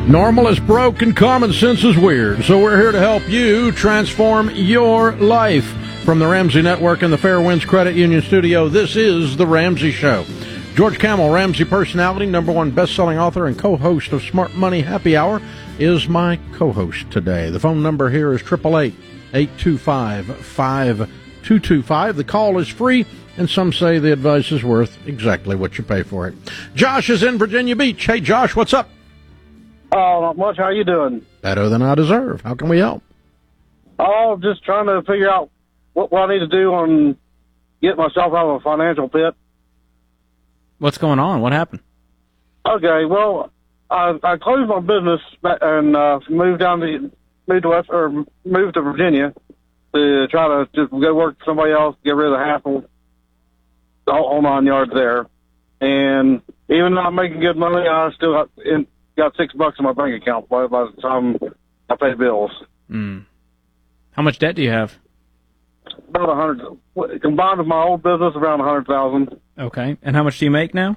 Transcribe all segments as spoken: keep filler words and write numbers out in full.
Normal is broke and common sense is weird, so we're here to help you transform your life. From the Ramsey Network and the Fairwinds Credit Union Studio, this is The Ramsey Show. George Kamel, Ramsey personality, number one best-selling author and co-host of Smart Money Happy Hour, is my co-host today. The phone number here is eight eight eight, eight two five, five two two five. The call is free, and some say the advice is worth exactly what you pay for it. Josh is in Virginia Beach. Hey, Josh, what's up? Oh, not much. How you doing? Better than I deserve. How can we help? Oh, just trying to figure out what, what I need to do on get myself out of a financial pit. What's going on? What happened? Okay, well, I, I closed my business and uh, moved down to moved to West, or moved to Virginia to try to just go work for somebody else, get rid of the hassle, the whole, whole nine yards there. And even though I'm making good money, I still got in. Got six bucks in my bank account by, by the time I pay bills. Mm. How much debt do you have? About a hundred. Combined with my old business, around a hundred thousand. Okay. And how much do you make now?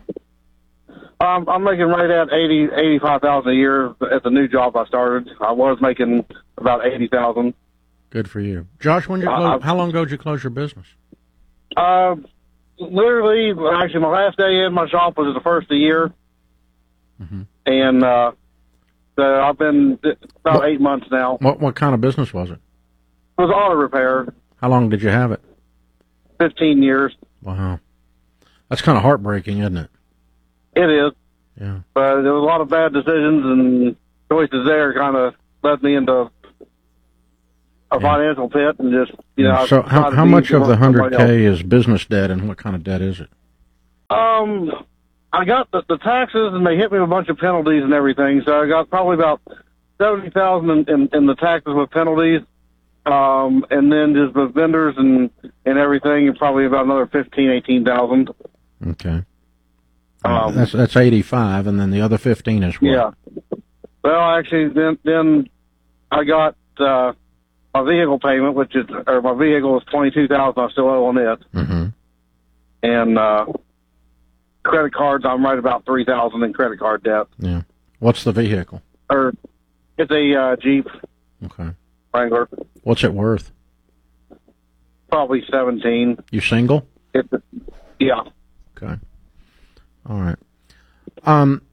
Um, I'm making right at eighty, eighty-five thousand a year at the new job I started. I was making about eighty thousand. Good for you, Josh. When you close, uh, how long ago did you close your business? Uh, literally, actually, my last day in my shop was the first of the year. Mm-hmm. And uh, so I've been about what, eight months now. What what kind of business was it? It was auto repair. How long did you have it? Fifteen years. Wow, that's kind of heartbreaking, isn't it? It is. Yeah. But there was a lot of bad decisions and choices there, kind of led me into a yeah. financial pit, and just you know. So how how much of the hundred k is business debt, and what kind of debt is it? Um. I got the, the taxes, and they hit me with a bunch of penalties and everything. So I got probably about seventy thousand in, in, in the taxes with penalties, um, and then just with vendors and and everything, and probably about another fifteen, eighteen thousand. Okay, um, that's that's eighty-five, and then the other fifteen is what? Yeah. Well, actually, then then I got uh, my vehicle payment, which is or my vehicle is twenty-two thousand. I still owe on it, mm-hmm. and. Uh, Credit cards, I'm right about three thousand in credit card debt. Yeah. What's the vehicle? Or it's a uh, Jeep. Okay. Wrangler. What's it worth? Probably seventeen. You single? It's, yeah. Okay. All right. Um,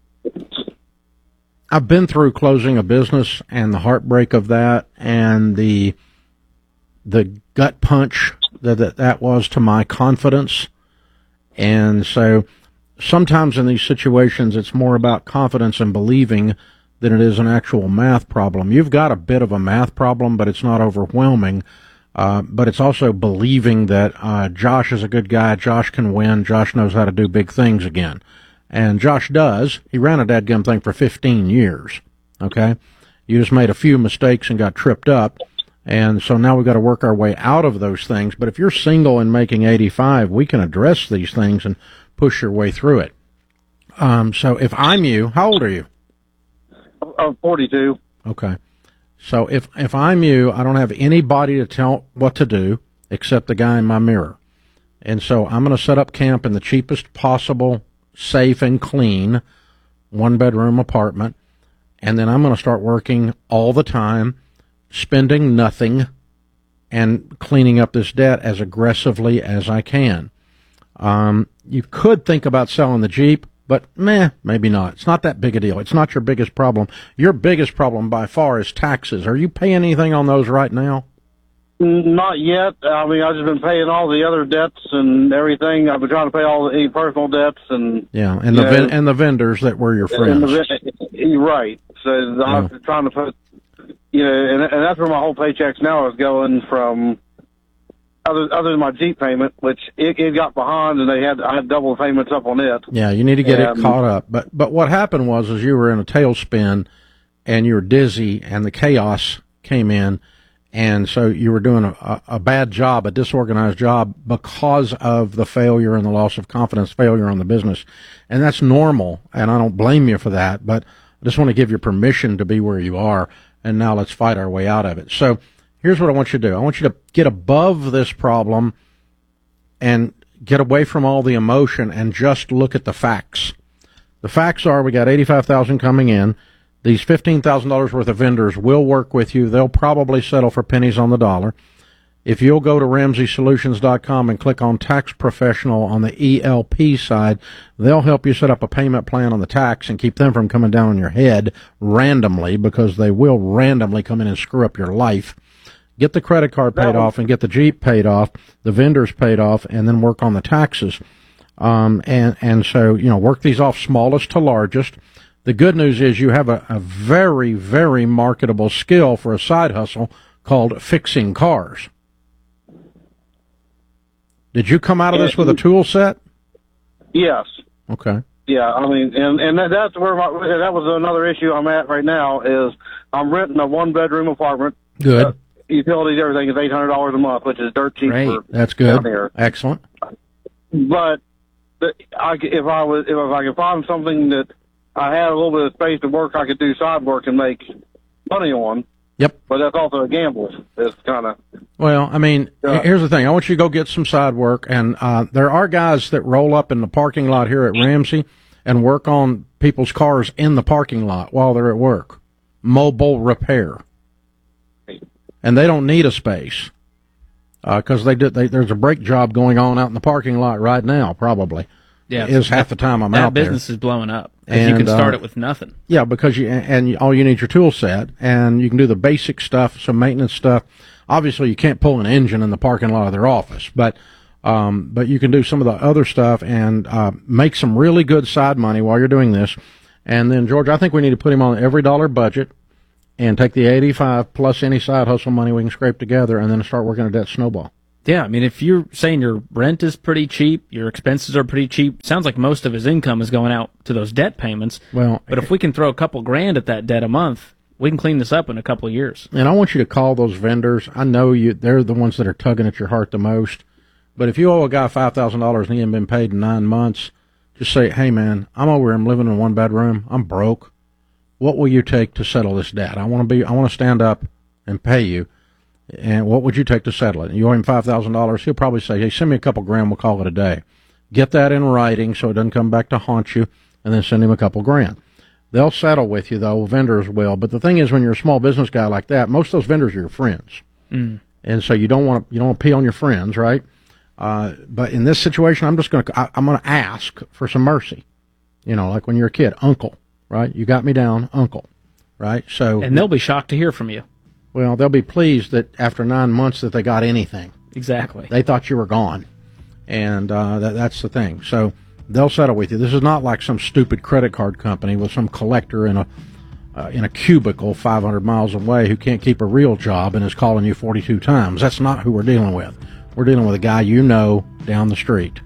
I've been through closing a business and the heartbreak of that, and the the gut punch that that, that was to my confidence. And so sometimes in these situations, it's more about confidence and believing than it is an actual math problem. You've got a bit of a math problem, but it's not overwhelming. Uh, but it's also believing that uh, Josh is a good guy. Josh can win. Josh knows how to do big things again. And Josh does. He ran a dadgum thing for fifteen years. Okay? You just made a few mistakes and got tripped up. And so now we've got to work our way out of those things. But if you're single and making eighty-five, we can address these things and push your way through it. Um, so if I'm you, how old are you? I'm forty-two. Okay. So if, if I'm you, I don't have anybody to tell what to do except the guy in my mirror. And so I'm going to set up camp in the cheapest possible, safe and clean, one-bedroom apartment. And then I'm going to start working all the time, spending nothing, and cleaning up this debt as aggressively as I can. Um, you could think about selling the Jeep, but meh, maybe not. It's not that big a deal. It's not your biggest problem. Your biggest problem by far is taxes. Are you paying anything on those right now? Not yet. I mean, I've just been paying all the other debts and everything. I've been trying to pay all the any personal debts and yeah, and the know, ven- and the vendors that were your friends. The, right. So I'm yeah. trying to put. You know, and, and that's where my whole paychecks now is going from. Other, other than my Jeep payment, which it, it got behind, and they had I had double payments up on it. Yeah, you need to get and, it caught up. But but what happened was, is you were in a tailspin, and you were dizzy, and the chaos came in, and so you were doing a, a bad job, a disorganized job, because of the failure and the loss of confidence, failure on the business, and that's normal, and I don't blame you for that. But I just want to give you permission to be where you are. And now let's fight our way out of it. So here's what I want you to do. I want you to get above this problem and get away from all the emotion and just look at the facts. The facts are we got eighty-five thousand coming in. These fifteen thousand dollars worth of vendors will work with you. They'll probably settle for pennies on the dollar. If you'll go to Ramsey Solutions dot com and click on Tax Professional on the E L P side, they'll help you set up a payment plan on the tax and keep them from coming down on your head randomly, because they will randomly come in and screw up your life. Get the credit card paid No. off and get the Jeep paid off, the vendors paid off, and then work on the taxes. Um, and, and so, you know, work these off smallest to largest. The good news is you have a, a very, very marketable skill for a side hustle called fixing cars. Did you come out of this with a tool set? Yes. Okay. Yeah, I mean, and and that, that's where my that was another issue I'm at right now. Is I'm renting a one bedroom apartment. Good. Uh, utilities, everything is eight hundred dollars a month, which is dirt cheap. Great. For That's down good. here. Excellent. But the, I, if I was if I could find something that I had a little bit of space to work, I could do side work and make money on. Yep. But that's also a gamble. It's kind of Well, I mean, Yeah. here's the thing. I want you to go get some side work, and uh, there are guys that roll up in the parking lot here at Ramsey and work on people's cars in the parking lot while they're at work. Mobile repair. And they don't need a space because they did. They, there's a brake job going on out in the parking lot right now, probably. Yeah, Is half the time I'm that out there. business is blowing up. 'Cause you And, can start uh, it with nothing. Yeah, because you and you, all you need is your tool set, and you can do the basic stuff, some maintenance stuff. Obviously, you can't pull an engine in the parking lot of their office, but um, but you can do some of the other stuff and uh, make some really good side money while you're doing this. And then, George, I think we need to put him on every dollar budget and take the eighty-five plus any side hustle money we can scrape together, and then start working a debt snowball. Yeah, I mean, if you're saying your rent is pretty cheap, your expenses are pretty cheap, sounds like most of his income is going out to those debt payments. Well, But if we can throw a couple grand at that debt a month, we can clean this up in a couple of years. and I want you to call those vendors. I know you; they're the ones that are tugging at your heart the most. But if you owe a guy five thousand dollars and he hasn't been paid in nine months, just say, "Hey, man, I'm over here. I'm living in one bedroom. I'm broke. What will you take to settle this debt? I want to be. I want to stand up and pay you. And what would you take to settle it?" You owe him five thousand dollars. He'll probably say, "Hey, send me a couple grand. We'll call it a day." Get that in writing so it doesn't come back to haunt you, and then send him a couple grand. They'll settle with you, though. Vendors will. But the thing is, when you're a small business guy like that, most of those vendors are your friends. Mm. And so you don't want to you don't want to pee on your friends, right? Uh, but in this situation, I'm just going to I'm going to ask for some mercy. You know, like when you're a kid, uncle, right? You got me down, uncle, right? So And they'll be shocked to hear from you. well, they'll be pleased that after nine months that they got anything. Exactly. They thought you were gone, and uh, that, that's the thing. So they'll settle with you. This is not like some stupid credit card company with some collector in a uh, in a cubicle five hundred miles away who can't keep a real job and is calling you forty-two times. That's not who we're dealing with. We're dealing with a guy you know down the street.